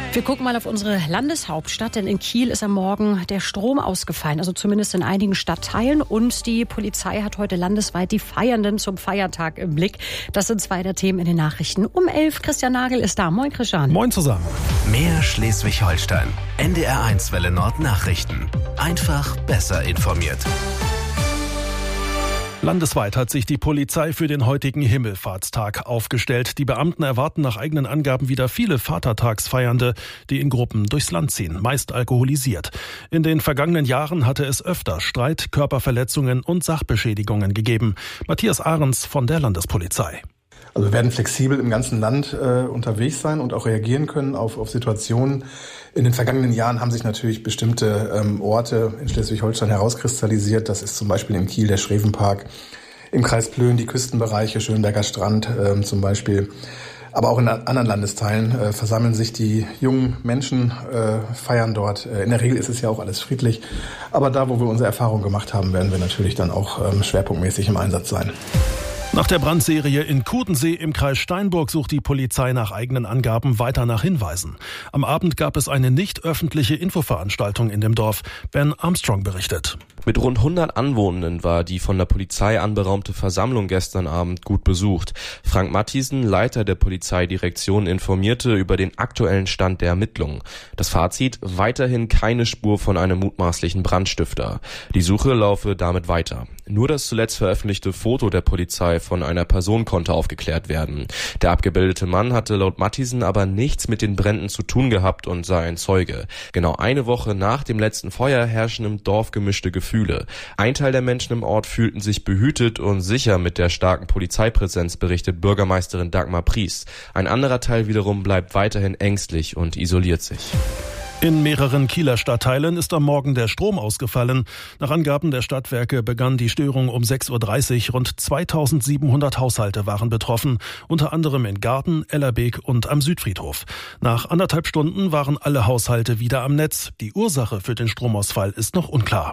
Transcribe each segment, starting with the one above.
Wir gucken mal auf unsere Landeshauptstadt, denn in Kiel ist am Morgen der Strom ausgefallen, also zumindest in einigen Stadtteilen. Und die Polizei hat heute landesweit die Feiernden zum Feiertag im Blick. Das sind zwei der Themen in den Nachrichten. Um 11 Christian Nagel ist da. Moin Christian. Moin zusammen. Mehr Schleswig-Holstein. NDR1 Welle Nord Nachrichten. Einfach besser informiert. Landesweit hat sich die Polizei für den heutigen Himmelfahrtstag aufgestellt. Die Beamten erwarten nach eigenen Angaben wieder viele Vatertagsfeiernde, die in Gruppen durchs Land ziehen, meist alkoholisiert. In den vergangenen Jahren hatte es öfter Streit, Körperverletzungen und Sachbeschädigungen gegeben. Matthias Ahrens von der Landespolizei. Also wir werden flexibel im ganzen Land unterwegs sein und auch reagieren können auf Situationen. In den vergangenen Jahren haben sich natürlich bestimmte Orte in Schleswig-Holstein herauskristallisiert. Das ist zum Beispiel in Kiel der Schrevenpark, im Kreis Plön die Küstenbereiche, Schönberger Strand zum Beispiel. Aber auch in anderen Landesteilen versammeln sich die jungen Menschen, feiern dort. In der Regel ist es ja auch alles friedlich. Aber da, wo wir unsere Erfahrung gemacht haben, werden wir natürlich dann auch schwerpunktmäßig im Einsatz sein. Nach der Brandserie in Kudensee im Kreis Steinburg sucht die Polizei nach eigenen Angaben weiter nach Hinweisen. Am Abend gab es eine nicht öffentliche Infoveranstaltung in dem Dorf. Ben Armstrong berichtet. Mit rund 100 Anwohnenden war die von der Polizei anberaumte Versammlung gestern Abend gut besucht. Frank Mathiesen, Leiter der Polizeidirektion, informierte über den aktuellen Stand der Ermittlungen. Das Fazit: weiterhin keine Spur von einem mutmaßlichen Brandstifter. Die Suche laufe damit weiter. Nur das zuletzt veröffentlichte Foto der Polizei von einer Person konnte aufgeklärt werden. Der abgebildete Mann hatte laut Mathiesen aber nichts mit den Bränden zu tun gehabt und sei ein Zeuge. Genau eine Woche nach dem letzten Feuer herrschen im Dorf gemischte Gefühle. Ein Teil der Menschen im Ort fühlten sich behütet und sicher mit der starken Polizeipräsenz, berichtet Bürgermeisterin Dagmar Priest. Ein anderer Teil wiederum bleibt weiterhin ängstlich und isoliert sich. In mehreren Kieler Stadtteilen ist am Morgen der Strom ausgefallen. Nach Angaben der Stadtwerke begann die Störung um 6.30 Uhr. Rund 2700 Haushalte waren betroffen, unter anderem in Garten, Ellerbeek und am Südfriedhof. Nach 1,5 Stunden waren alle Haushalte wieder am Netz. Die Ursache für den Stromausfall ist noch unklar.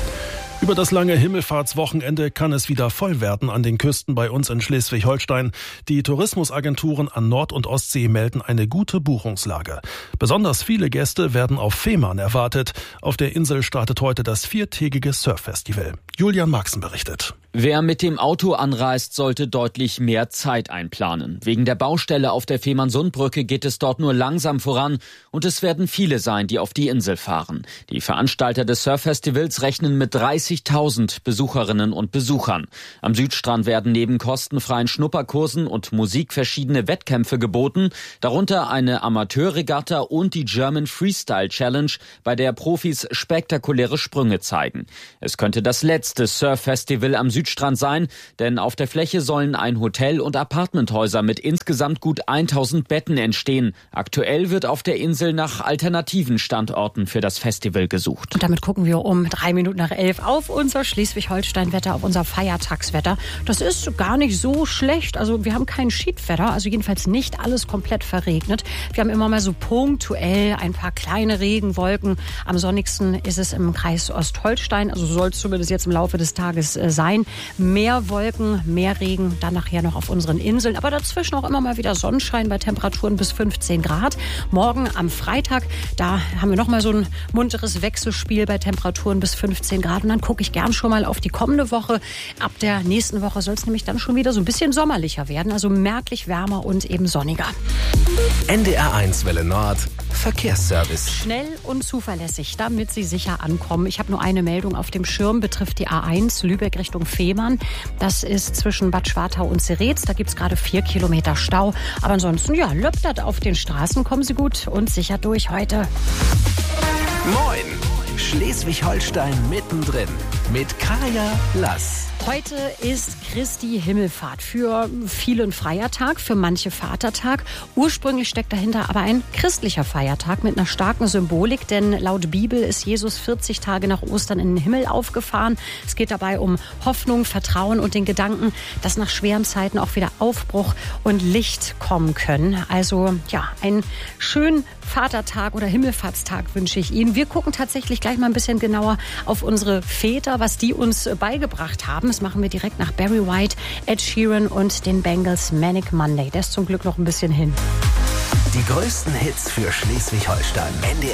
Über das lange Himmelfahrtswochenende kann es wieder voll werden an den Küsten bei uns in Schleswig-Holstein. Die Tourismusagenturen an Nord- und Ostsee melden eine gute Buchungslage. Besonders viele Gäste werden auf Fehmarn erwartet. Auf der Insel startet heute das 4-tägige Surf-Festival. Julian Marxen berichtet. Wer mit dem Auto anreist, sollte deutlich mehr Zeit einplanen. Wegen der Baustelle auf der Fehmarnsundbrücke geht es dort nur langsam voran und es werden viele sein, die auf die Insel fahren. Die Veranstalter des Surf-Festivals rechnen mit 30.000 Besucherinnen und Besuchern. Am Südstrand werden neben kostenfreien Schnupperkursen und Musik verschiedene Wettkämpfe geboten, darunter eine Amateurregatta und die German Freestyle Challenge, bei der Profis spektakuläre Sprünge zeigen. Es könnte das letzte Surf-Festival am Südstrand sein, denn auf der Fläche sollen ein Hotel und Apartmenthäuser mit insgesamt gut 1000 Betten entstehen. Aktuell wird auf der Insel nach alternativen Standorten für das Festival gesucht. Und damit gucken wir um 11:03 auf unser Schleswig-Holstein-Wetter, auf unser Feiertagswetter. Das ist gar nicht so schlecht. Also wir haben kein Schiedwetter, also jedenfalls nicht alles komplett verregnet. Wir haben immer mal so punktuell ein paar kleine Regenwolken. Am sonnigsten ist es im Kreis Ostholstein, also soll es zumindest jetzt im Laufe des Tages sein. Mehr Wolken, mehr Regen, dann nachher noch auf unseren Inseln. Aber dazwischen auch immer mal wieder Sonnenschein bei Temperaturen bis 15 Grad. Morgen am Freitag, da haben wir noch mal so ein munteres Wechselspiel bei Temperaturen bis 15 Grad. Und dann gucke ich gern schon mal auf die kommende Woche. Ab der nächsten Woche soll es nämlich dann schon wieder so ein bisschen sommerlicher werden. Also merklich wärmer und eben sonniger. NDR1 Welle Nord Verkehrsservice. Schnell und zuverlässig, damit Sie sicher ankommen. Ich habe nur eine Meldung auf dem Schirm, betrifft die A1 Lübeck Richtung Fehmarn. Das ist zwischen Bad Schwartau und Zeretz. Da gibt es gerade 4 Kilometer Stau. Aber ansonsten, ja, löppert auf den Straßen. Kommen Sie gut und sicher durch heute. Moin! Schleswig-Holstein mittendrin mit Kaya Lass. Heute ist Christi Himmelfahrt. Für viele ein Feiertag, für manche Vatertag. Ursprünglich steckt dahinter aber ein christlicher Feiertag mit einer starken Symbolik, denn laut Bibel ist Jesus 40 Tage nach Ostern in den Himmel aufgefahren. Es geht dabei um Hoffnung, Vertrauen und den Gedanken, dass nach schweren Zeiten auch wieder Aufbruch und Licht kommen können. Also ja, einen schönen Vatertag oder Himmelfahrtstag wünsche ich Ihnen. Wir gucken tatsächlich gleich mal ein bisschen genauer auf unsere Väter, was die uns beigebracht haben. Das machen wir direkt nach Barry White, Ed Sheeran und den Bangles Manic Monday. Der ist zum Glück noch ein bisschen hin. Die größten Hits für Schleswig-Holstein.